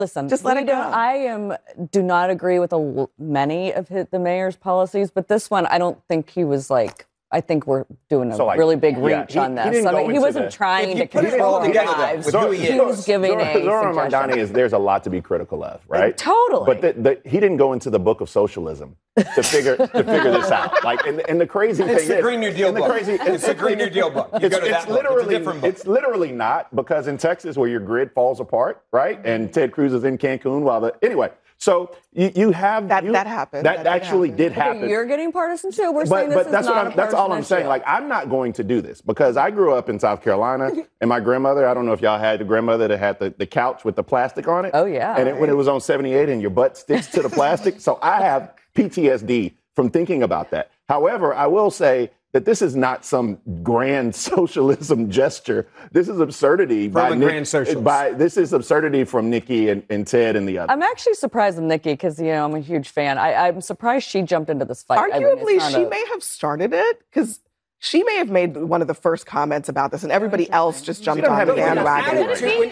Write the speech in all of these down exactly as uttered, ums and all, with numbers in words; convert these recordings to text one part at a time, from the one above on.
Listen, just let it go. I am do not agree with a, many of his, the mayor's policies, but this one, I don't think he was like. I think we're doing a so like, really big yeah, reach he, on this. He, I mean, he wasn't the, trying to control our lives. So, he was giving Zohran, a Zohran Mamdani is there's a lot to be critical of, right? Like, totally. But the, the, he didn't go into the book of socialism to figure to figure this out. Like, and, and the crazy it's thing the is, Green New Deal the book. Crazy, it's the Green New Deal book. You it's, go to it's that literally book. It's, a book. it's literally not because in Texas where your grid falls apart, right? And Ted Cruz is in Cancun while the anyway. So you, you have that you, that happened. That, that actually happen. did happen. Okay, you're getting partisan too. We're but, saying this but is that's not what a I'm, that's all I'm issue. saying. Like I'm not going to do this because I grew up in South Carolina, and my grandmother. I don't know if y'all had the grandmother that had the, the couch with the plastic on it. Oh yeah. And it, when it was on seventy-eight, and your butt sticks to the plastic. So I have P T S D from thinking about that. However, I will say that this is not some grand socialism gesture. This is absurdity from by a Nick, grand socialist. By this is absurdity from Nikki and, and Ted and the others. I'm actually surprised with Nikki because you know I'm a huge fan. I, I'm surprised she jumped into this fight. Arguably, I mean, she a, may have started it because she may have made one of the first comments about this, and everybody else just jumped on the bandwagon.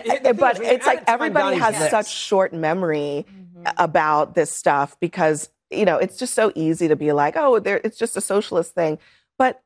But it's like everybody has such short memory mm-hmm. about this stuff because you know it's just so easy to be like, oh, there, it's just a socialist thing. But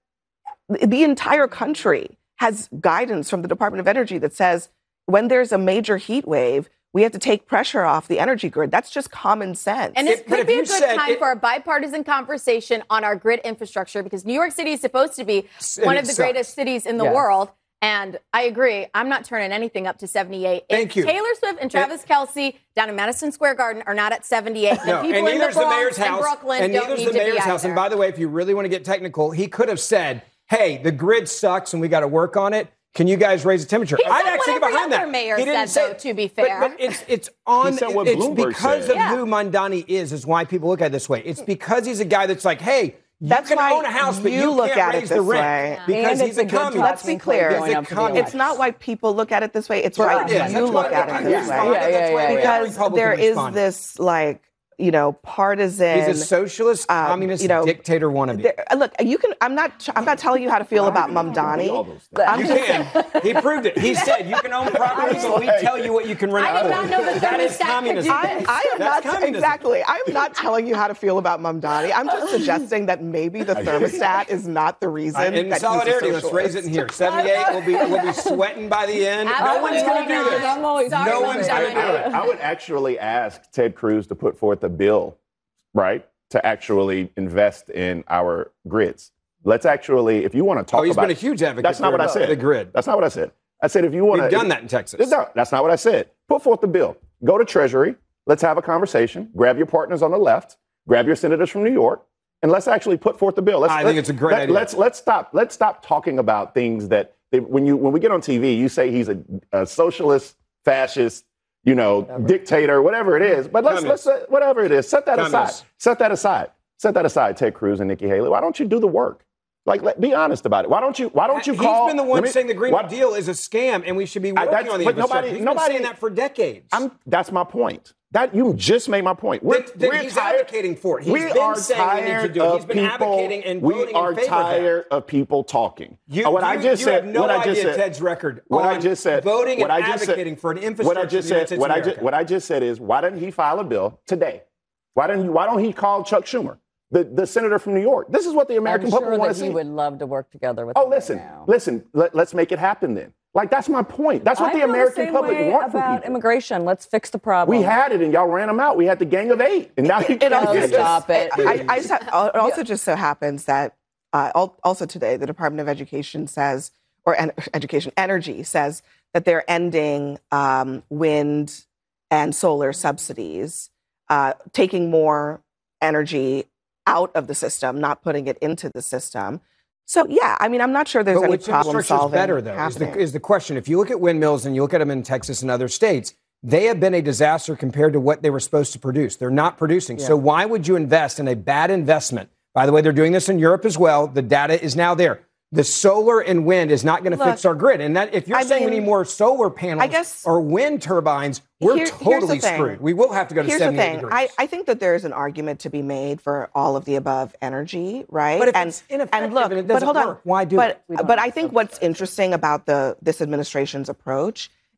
the entire country has guidance from the Department of Energy that says when there's a major heat wave, we have to take pressure off the energy grid. That's just common sense. And this it, could be a good time it, for a bipartisan conversation on our grid infrastructure because New York City is supposed to be one of the greatest cities in the yes. world. And I agree. I'm not turning anything up to seventy-eight. Thank if you. Taylor Swift and Travis it, Kelce down in Madison Square Garden are not at seventy-eight. No, the people and in the Bronx the and Brooklyn and don't need the to mayor's be house. either. And by the way, if you really want to get technical, he could have said, hey, the grid sucks and we got to work on it. Can you guys raise the temperature? He I'd said actually what get every behind other that. mayor he didn't said, say, though, to be fair. But, but it's it's on. He said what it's Bloomberg because said. of yeah. who Mamdani is, is why people look at it this way. It's because he's a guy that's like, hey, you That's can why own a house, but you you look can't at it raise this the rent way. because and he's a communist. Let's be clear. He's a communist. It's not why people look at it this way. It's Right, why it is. you That's look why at it this yeah. way. Yeah, yeah, yeah, yeah. Because there is this, like, you know, partisan. He's a socialist, um, communist, you know, dictator wannabe. There, look, you can. I'm not. I'm not telling you how to feel about Mamdani. You can. He proved it. He said you can own property, but we tell you what you can rent. I did not know that that is thermostat communism. I, I am That's not communism. exactly. I am not telling you how to feel about Mamdani. I'm just suggesting that maybe the thermostat is not the reason. Uh, in that solidarity, he's a let's socialist. raise it in here. seventy-eight will be will be sweating by the end. No one's going to do this. I'm always Sorry, no one's Mamdani. going to I do would, it. I would actually ask Ted Cruz to put forth a bill, right, to actually invest in our grids. Let's actually, if you want to talk Oh, he's about, been a huge advocate that's not for what I said. the grid. That's not what I said. I said if you want to, We've done that in Texas. No, that's not what I said. Put forth the bill. Go to Treasury. Let's have a conversation. Grab your partners on the left. Grab your senators from New York, and let's actually put forth the bill. Let's, I let's, think it's a great let, idea. Let's let's stop. Let's stop talking about things that they, when you when we get on T V, you say he's a, a socialist, fascist, you know, whatever. dictator, whatever it is. But let's Communist. let's uh, whatever it is, set that Communist. aside. Set that aside. Set that aside. Ted Cruz and Nikki Haley. Why don't you do the work? Like, let, be honest about it. Why don't you? Why don't you He's call? been the one me, saying the Green what, New Deal is a scam and we should be working I, on the but infrastructure. nobody, He's nobody, been saying that for decades. I'm, that's my point. That you just made my point. We're, that, that we're he's tired, advocating for it. He's we been are saying we need to tired do it. of He's been people. advocating and we voting are in favor tired of, that. of people talking. You, Uh, what you, I just you said. have no what I idea just said. Ted's record. What on I just said. Voting what and I just advocating said, for an infrastructure. What I just said. What I just, what I just said is, why didn't he file a bill today? Why didn't? Why don't he call Chuck Schumer, the, the senator from New York? This is what the American I'm public sure want that to see. he would love to work together with. Oh, him listen, right now. listen. Let, let's make it happen then. Like, that's my point. That's what I the feel American the same public way want from about people. immigration. Let's fix the problem. We had it, and y'all ran them out. We had the gang of eight, and now you It can't also get just, stop it. I, I, I, it also just so happens that uh, al- also today the Department of Education says, or en- Education Energy says that they're ending um, wind and solar subsidies, uh, taking more energy out of the system, not putting it into the system. So, yeah, I mean, I'm not sure there's but any which problem infrastructure is solving better, though, is the, happening. is the question. If you look at windmills and you look at them in Texas and other states, they have been a disaster compared to what they were supposed to produce. They're not producing. Yeah. So why would you invest in a bad investment? By the way, they're doing this in Europe as well. The data is now there. The solar and wind is not going to fix our grid. And that if you're I saying mean, we need more solar panels I guess, or wind turbines, we're here- totally here's the thing. screwed. We will have to go to Here's the seventy-eight thing. degrees. I, I think that there's an argument to be made for all of the above energy, right? But if and, it's ineffective and look, and it but doesn't hold on. work, why do but, it? We don't But have I think what's interesting about the this administration's approach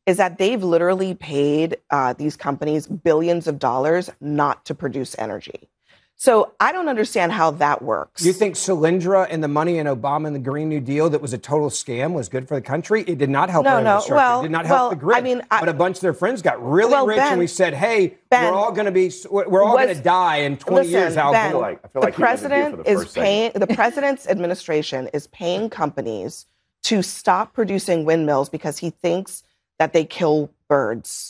is that they've literally paid uh, these companies billions of dollars not to produce energy. So I don't understand how that works. You think Solyndra and the money in Obama and the Green New Deal that was a total scam was good for the country? It did not help no, our no. infrastructure. Well, it did not help well, the grid. I mean, I, but a bunch of their friends got really well, rich, Ben, and we said, "Hey, Ben, we're all going to be, we're all going to die in twenty listen, years." Al Ben, I feel like, I feel like the president is paying. The president's administration is paying companies to stop producing windmills because he thinks that they kill birds.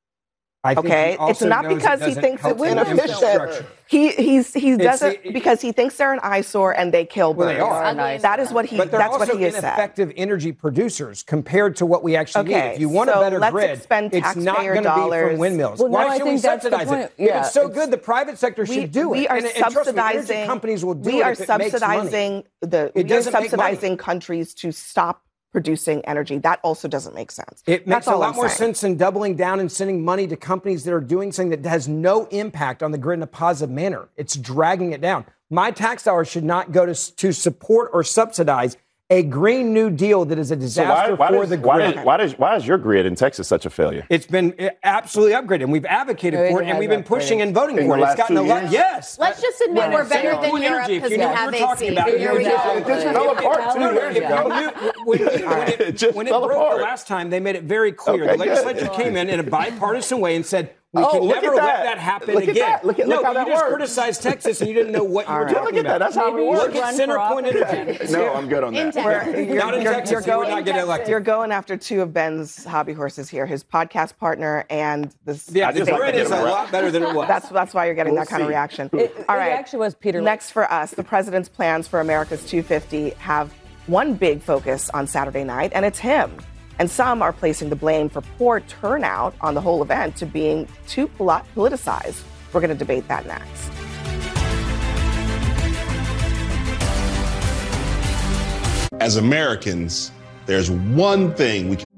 I think okay, it's not because he thinks it's inefficient. He he's he doesn't it, because he thinks they're an eyesore and they kill birds. Well, they are. Nice. That is what he. But they're that's also what he has ineffective said. energy producers compared to what we actually okay, need. If you want so a better let's grid, spend it's not going to be from windmills. Well, Why no, should we subsidize it? Yeah, if it's so it's, good, the private sector should we, do we it. Are and, and subsidizing. Me, energy companies will do we it are if it subsidizing makes money. the. It we are doesn't make subsidizing money. countries to stop producing energy. That also doesn't make sense. It makes That's a lot I'm more saying. sense than doubling down and sending money to companies that are doing something that has no impact on the grid in a positive manner. It's dragging it down. My tax dollars should not go to, to support or subsidize a Green New Deal that is a disaster so why, why for does, the grid. Why, does, why, does, why is your grid in Texas such a failure? It's been absolutely upgraded, and we've advocated no, for it, and we've been pushing and voting in for it. It's gotten a lot. Yes. Let's just admit we're better than Europe because we have A C. Here we go. It just fell apart two years ago. When it broke the last time, they made it very clear. The legislature came in in a bipartisan way and said, we oh, can never that. let that happen look again. At look at, no, look how you that just works. criticized Texas and you didn't know what you were right. talking Look at about. that. That's how Maybe it works. Look at Centerpoint Energy. No, I'm good on that. You're, not in you're, Texas, you're you going, would not get elected. You're going after two of Ben's hobby horses here, his podcast partner and the Yeah, the grid is a lot better than it was. That's, that's why you're getting we'll that kind see. of reaction. It, All right. It actually was Peter. Next for us, the president's plans for America's two fifty have one big focus on Saturday night, and it's him. And some are placing the blame for poor turnout on the whole event to being too politicized. We're going to debate that next. As Americans, there's one thing we can